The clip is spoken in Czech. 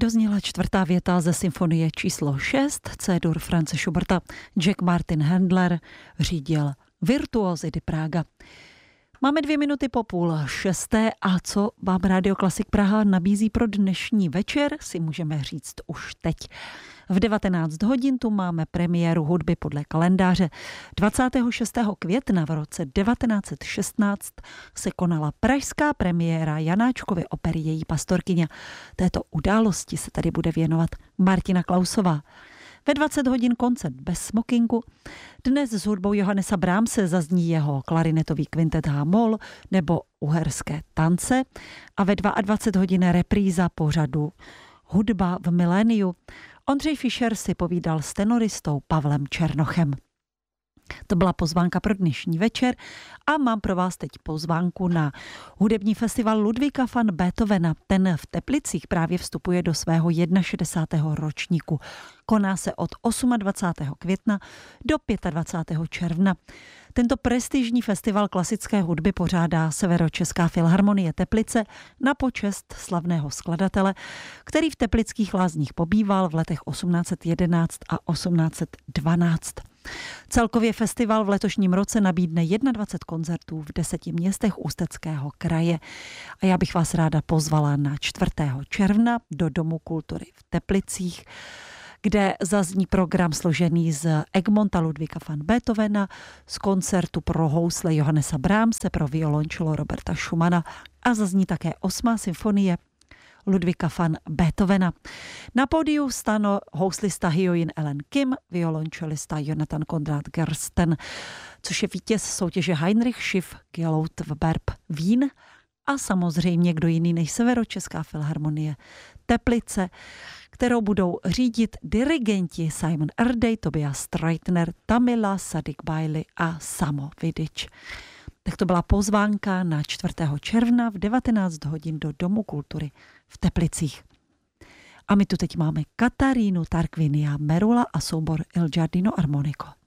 Dozněla čtvrtá věta ze symfonie číslo 6 C-dur Franze Schuberta. Jack Martin Handler řídil Virtuózy di Praga. Máme 2 minuty po 5:30 a co vám Radio Klasik Praha nabízí pro dnešní večer, si můžeme říct už teď. V 19 hodin tu máme premiéru hudby podle kalendáře. 26. května v roce 1916 se konala pražská premiéra Janáčkovy opery Její pastorkyně. Této události se tady bude věnovat Martina Klausová. Ve 20 hodin koncert bez smokingu. Dnes s hudbou Johannesa Brahmse zazní jeho klarinetový kvintet H-moll nebo uherské tance a ve 22 hodin repríza pořadu Hudba v miléniu. Ondřej Fischer si povídal s tenoristou Pavlem Černochem. To byla pozvánka pro dnešní večer a mám pro vás teď pozvánku na hudební festival Ludvíka van Beethovena. Ten v Teplicích právě vstupuje do svého 61. ročníku. Koná se od 28. května do 25. června. Tento prestižní festival klasické hudby pořádá Severočeská filharmonie Teplice na počest slavného skladatele, který v Teplických Lázních pobýval v letech 1811 a 1812. Celkově festival v letošním roce nabídne 21 koncertů v 10 městech Ústeckého kraje. A já bych vás ráda pozvala na 4. června do Domu kultury v Teplicích, kde zazní program složený z Egmonta Ludvíka van Beethovena, z koncertu pro housle Johannesa Brahmse, pro violončelo Roberta Schumana a zazní také 8. symfonie Ludvíka van Beethovena. Na pódiu stanou houslista Hyojin Ellen Kim, violončelista Jonathan Konrad Gersten, což je vítěz soutěže Heinrich Schiff Geloutverb Wien a samozřejmě kdo jiný než Severočeská filharmonie Teplice, kterou budou řídit dirigenti Simon Erdej, Tobias Streitner, Tamila Sadik Bailey a Samo Vidič. Tak to byla pozvánka na 4. června v 19 hodin do Domu kultury v Teplicích. A my tu teď máme Katarínu Tarquinia Merula a soubor Il Giardino Armonico.